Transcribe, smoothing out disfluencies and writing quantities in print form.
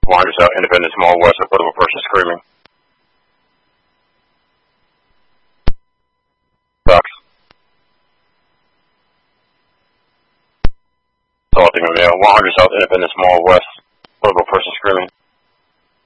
100 South Independence Mall West, a political person screaming. Sucks. Assaulting a male. 100 South Independence Mall West, political person screaming.